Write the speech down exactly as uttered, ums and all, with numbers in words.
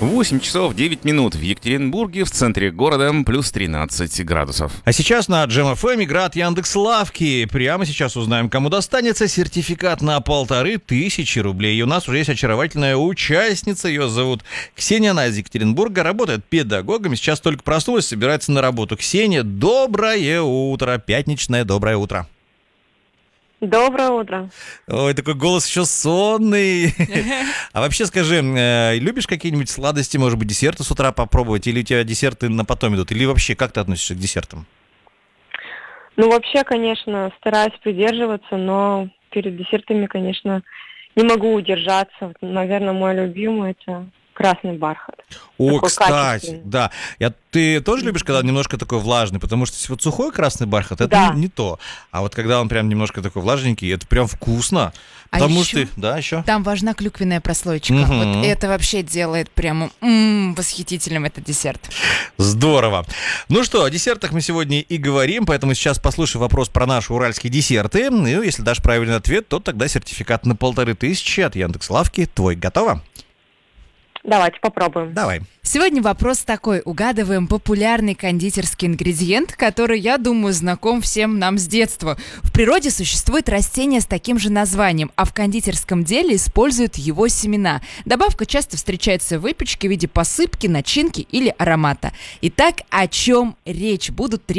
восемь часов девять минут в Екатеринбурге, в центре города, плюс тринадцать градусов. А сейчас на Джем эф эм играет Яндекс.Лавки. Прямо сейчас узнаем, кому достанется сертификат на полторы тысячи рублей. И у нас уже есть очаровательная участница. Ее зовут Ксения, она из Екатеринбурга, работает педагогом. Сейчас только проснулась, собирается на работу. Ксения, доброе утро. Пятничное доброе утро. Доброе утро. Ой, такой голос еще сонный. А вообще скажи, любишь какие-нибудь сладости, может быть, десерты с утра попробовать? Или у тебя десерты на потом идут? Или вообще, как ты относишься к десертам? Ну, вообще, конечно, стараюсь придерживаться, но перед десертами, конечно, не могу удержаться. Наверное, мой любимый – это красный бархат. О, Такой кстати, да. Я, ты тоже любишь, когда немножко такой влажный? Потому что вот сухой красный бархат, это Да. не, не то. А вот когда он прям немножко такой влажненький, это прям вкусно. А Потому еще что... Да, еще? там важна клюквенная прослоечка. Мгм. Вот это вообще делает прямо м-м, восхитительным этот десерт. Здорово. Ну что, о десертах мы сегодня и говорим, поэтому сейчас послушай вопрос про наши уральские десерты. Ну, если дашь правильный ответ, то тогда сертификат на полторы тысячи от Яндекс.Лавки твой. Готово? Давайте попробуем. Давай. Сегодня вопрос такой. Угадываем популярный кондитерский ингредиент, который, я думаю, знаком всем нам с детства. В природе существует растение с таким же названием, а в кондитерском деле используют его семена. Добавка часто встречается в выпечке в виде посыпки, начинки или аромата. Итак, о чем речь? Будут три